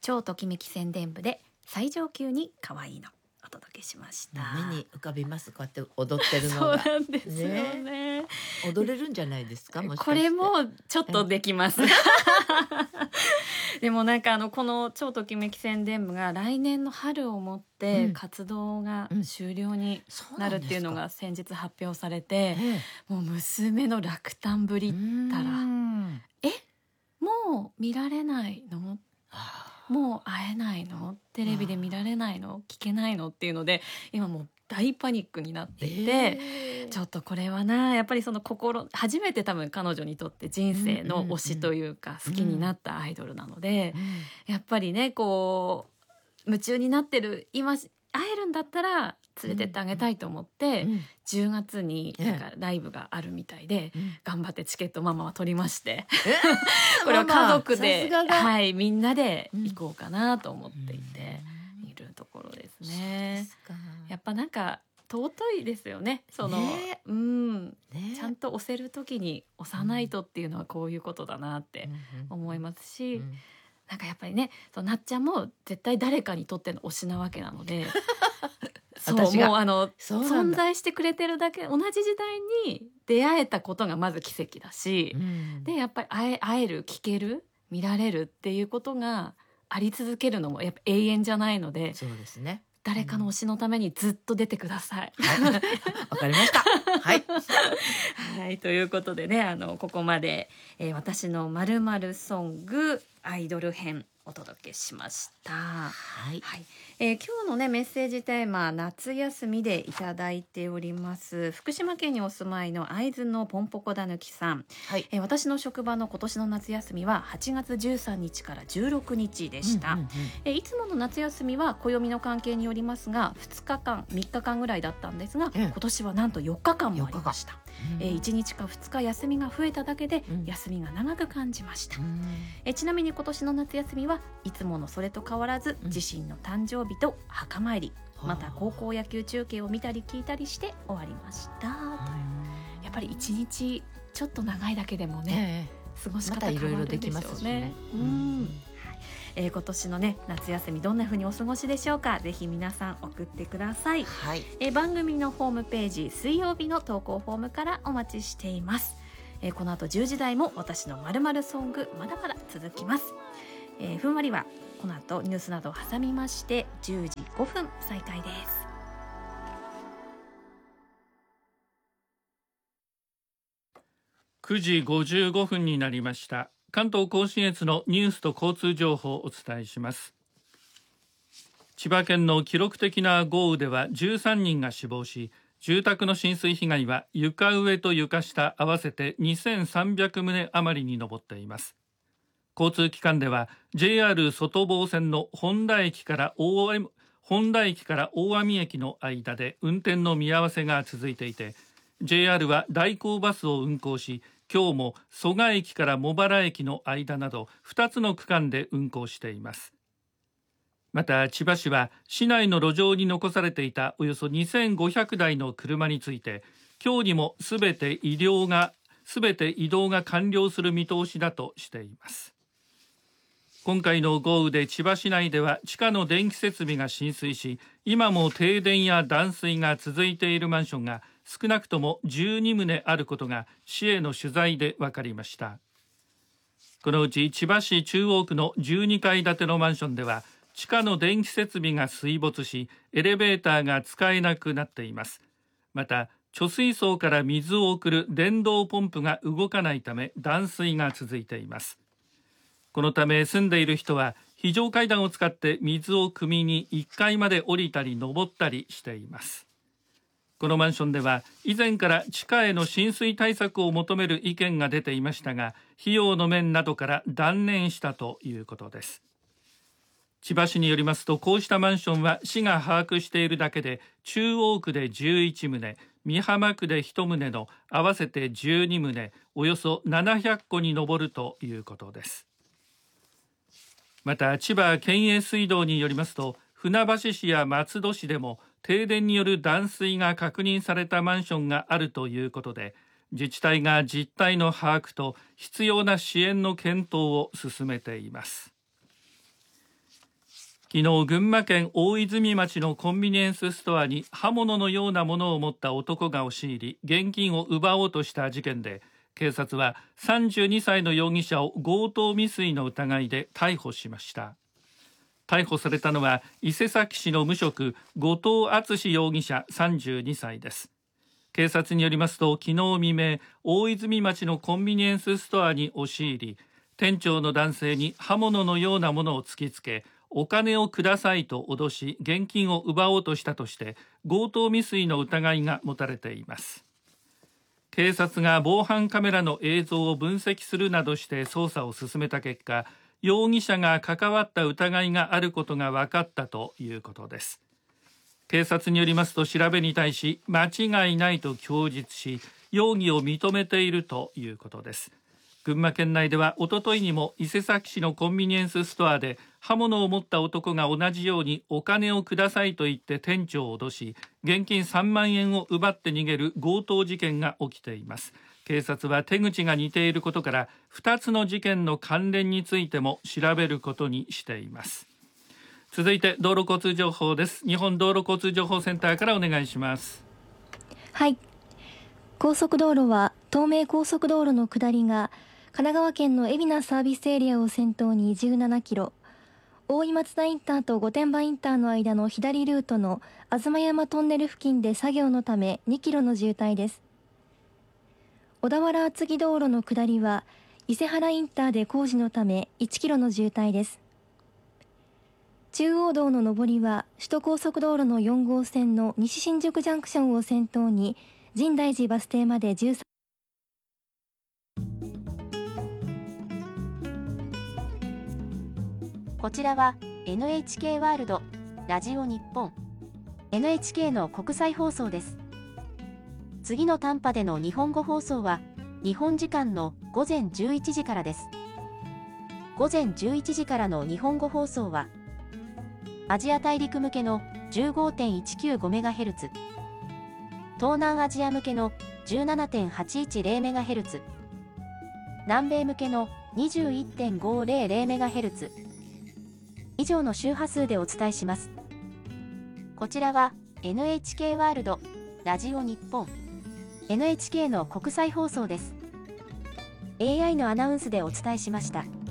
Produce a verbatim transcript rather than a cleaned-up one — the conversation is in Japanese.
超ときめき宣伝部で最上級に可愛いのお届けしました。 目に浮かびます。こうやって踊ってるのがそうなんですよ ね, ね踊れるんじゃないですか。もしかしてこれもちょっとできますでもなんかあのこの超ときめき宣伝部が来年の春をもって活動が終了になるっていうのが先日発表されて、もう娘の落胆ぶりったらえもう見られないの、もう会えないの、テレビで見られないの、聞けないのっていうので今もう大パニックになっていて、えー、ちょっとこれはなやっぱりその心初めて多分彼女にとって人生の推しというか好きになったアイドルなので、うんうんうん、やっぱりねこう夢中になってる今会えるんだったら連れてってあげたいと思って、うん、じゅうがつになんかライブがあるみたいで、うん、頑張ってチケットママは取りまして、えー、これを家族で、はい、みんなで行こうかなと思っていて、うん、いるところですね。やっぱなんか尊いですよね。その、ねうんね、ちゃんと押せる時に押さないとっていうのはこういうことだなって思いますし、うんうん、なんかやっぱりねそうなっちゃんも絶対誰かにとっての推しなわけなのでそうもうあの存在してくれてるだけ同じ時代に出会えたことがまず奇跡だし、うん、でやっぱり会え、会える聞ける見られるっていうことがあり続けるのもやっぱ永遠じゃないので、 そうですね、 誰かの推しのためにずっと出てください。 はい、わかりました。はい、 はい、ということでね、あのここまで、えー、私の〇〇ソングアイドル編お届けしました。はいはい、えー、今日のねメッセージテーマ夏休みでいただいております。福島県にお住まいの会津のポンポコだぬきさん、はい、えー、私の職場の今年の夏休みははちがつじゅうさんにちからじゅうろくにちでした、うんうんうん、えー、いつもの夏休みは暦の関係によりますがふつかかんみっかかんぐらいだったんですが、うん、今年はなんとよっかかんもありました。えー、いちにちかふつか休みが増えただけで、うん、休みが長く感じました、うん、えちなみに今年の夏休みはいつものそれと変わらず、うん、自身の誕生日と墓参り、また高校野球中継を見たり聞いたりして終わりました、うん、やっぱりいちにちちょっと長いだけでもね、えー、過ごし方変わるんでしょうね。またいろいろできますしね、うんうんえー、今年のね夏休みどんな風にお過ごしでしょうか。ぜひ皆さん送ってください、はいえー、番組のホームページ水曜日の投稿フォームからお待ちしています、えー、この後じゅうじ台も私の〇〇ソングまだまだ続きます、えー、ふんわりはこの後ニュースなどを挟みましてじゅうじごふん再開です。 くじごじゅうごふんになりました。関東甲信越のニュースと交通情報をお伝えします。千葉県の記録的な豪雨ではじゅうさんにんが死亡し、住宅の浸水被害は床上と床下合わせてにせんさんびゃくとう余りに上っています。交通機関では ジェイアール 外房線の本田駅から大網本田駅から大網駅の間で運転の見合わせが続いていて、 ジェイアール は代行バスを運行し、今日も蘇我駅から茂原駅の間などふたつの区間で運行しています。また千葉市は市内の路上に残されていたおよそにせんごひゃくだいの車について、今日にもすべて移動がすべて移動が完了する見通しだとしています。今回の豪雨で千葉市内では地下の電気設備が浸水し、今も停電や断水が続いているマンションが少なくともじゅうにとうあることが市への取材で分かりました。このうち千葉市中央区のじゅうにかい建てのマンションでは地下の電気設備が水没し、エレベーターが使えなくなっています。また貯水槽から水を送る電動ポンプが動かないため断水が続いています。このため住んでいる人は非常階段を使って水を汲みにいっかいまで降りたり登ったりしています。このマンションでは以前から地下への浸水対策を求める意見が出ていましたが、費用の面などから断念したということです。千葉市によりますと、こうしたマンションは市が把握しているだけで中央区でじゅういちとう、美浜区でいちとうの合わせてじゅうにとう、およそななひゃっこに上るということです。また千葉県営水道によりますと、船橋市や松戸市でも停電による断水が確認されたマンションがあるということで、自治体が実態の把握と必要な支援の検討を進めています。 昨日群馬県大泉町のコンビニエンスストアに刃物のようなものを持った男が押し入り現金を奪おうとした事件で、警察はさんじゅうにさいの容疑者を強盗未遂の疑いで逮捕しました。逮捕されたのは伊勢崎市の無職後藤敦容疑者さんじゅうにさいです。警察によりますと、昨日未明大泉町のコンビニエンスストアに押し入り、店長の男性に刃物のようなものを突きつけ、お金をくださいと脅し現金を奪おうとしたとして強盗未遂の疑いが持たれています。警察が防犯カメラの映像を分析するなどして捜査を進めた結果、容疑者が関わった疑いがあることが分かったということです。警察によりますと、調べに対し間違いないと供述し容疑を認めているということです。群馬県内ではおとといにも伊勢崎市のコンビニエンスストアで刃物を持った男が同じようにお金をくださいと言って店長を脅し現金さんまんえんを奪って逃げる強盗事件が起きています。警察は手口が似ていることからふたつの事件の関連についても調べることにしています。続いて道路交通情報です。日本道路交通情報センターからお願いします。 はい、高速道路は東名高速道路の下りが神奈川県の海老名サービスエリアを先頭にじゅうななキロ、大井松田インターと御殿場インターの間の左ルートの東山トンネル付近で作業のためにキロの渋滞です。小田原厚木道路の下りは伊勢原インターで工事のためいちキロの渋滞です。中央道の上りは首都高速道路のよんごうせんの西新宿ジャンクションを先頭に深大寺バス停までじゅうさんこちらは エヌエイチケー ワールドラジオ日本 エヌエイチケー の国際放送です。次の短波での日本語放送は日本時間のごぜんじゅういちじからです。ごぜんじゅういちじからの日本語放送はアジア大陸向けの じゅうごてんいちきゅうごメガヘルツ、東南アジア向けの じゅうななてんはちいちゼロメガヘルツ、南米向けの にじゅういってんごぜろゼロメガヘルツ、以上の周波数でお伝えします。こちらは エヌエイチケー ワールドラジオ日本 エヌエイチケー の国際放送です。エーアイ のアナウンスでお伝えしました。